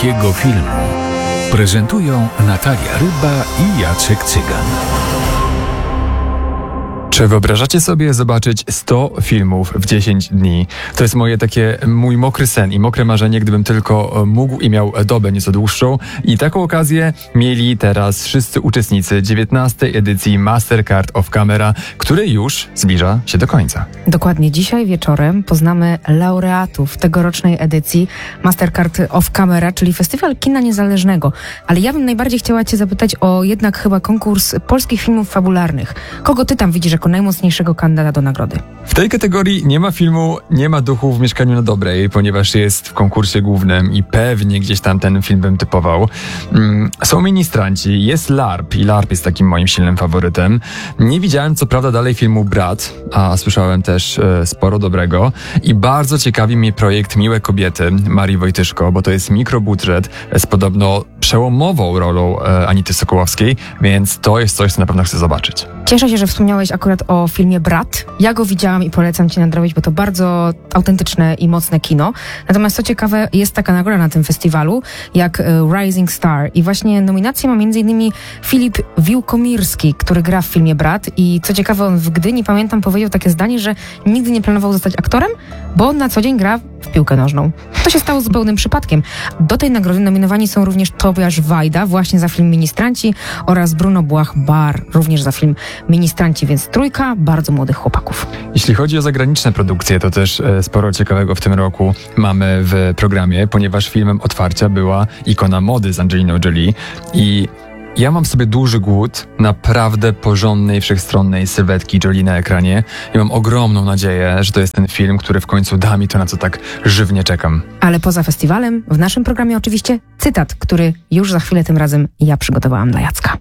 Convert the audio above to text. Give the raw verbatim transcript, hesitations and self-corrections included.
polskiego filmu prezentują Natalia Ryba i Jacek Cygan. Czy wyobrażacie sobie zobaczyć sto filmów w dziesięć dni? To jest moje takie, mój mokry sen i mokre marzenie, gdybym tylko mógł i miał dobę nieco dłuższą. I taką okazję mieli teraz wszyscy uczestnicy dziewiętnastej edycji Mastercard of Camera, który już zbliża się do końca. Dokładnie. Dzisiaj wieczorem poznamy laureatów tegorocznej edycji Mastercard of Camera, czyli Festiwal Kina Niezależnego. Ale ja bym najbardziej chciała Cię zapytać o jednak chyba konkurs polskich filmów fabularnych. Kogo Ty tam widzisz jako najmocniejszego kandydata do nagrody? W tej kategorii nie ma filmu Nie ma duchu w mieszkaniu na Dobrej, ponieważ jest w konkursie głównym i pewnie gdzieś tam ten film bym typował. Mm, są ministranci, jest LARP i LARP jest takim moim silnym faworytem. Nie widziałem co prawda dalej filmu Brat, a słyszałem też e, sporo dobrego i bardzo ciekawi mnie projekt Miłe kobiety Marii Wojtyszko, bo to jest mikrobudżet z podobno przełomową rolą e, Anity Sokołowskiej, więc to jest coś, co na pewno chcę zobaczyć. Cieszę się, że wspomniałeś akurat o filmie Brat. Ja go widziałam i polecam Ci nadrobić, bo to bardzo autentyczne i mocne kino. Natomiast co ciekawe, jest taka nagroda na tym festiwalu, jak Rising Star. I właśnie nominację ma między innymi Filip Wiłkomirski, który gra w filmie Brat. I co ciekawe, on w Gdyni, pamiętam, powiedział takie zdanie, że nigdy nie planował zostać aktorem, bo on na co dzień gra w piłkę nożną. To się stało zupełnym przypadkiem. Do tej nagrody nominowani są również Tobiasz Wajda, właśnie za film Ministranci, oraz Bruno Błach-Bar, również za film Ministranci, więc trójka bardzo młodych chłopaków. Jeśli chodzi o zagraniczne produkcje, to też e, sporo ciekawego w tym roku mamy w programie, ponieważ filmem otwarcia była Ikona mody z Angeliną Jolie i ja mam sobie duży głód naprawdę porządnej, wszechstronnej sylwetki Jolie na ekranie i mam ogromną nadzieję, że to jest ten film, który w końcu da mi to, na co tak żywnie czekam. Ale poza festiwalem, w naszym programie oczywiście cytat, który już za chwilę tym razem ja przygotowałam dla Jacka.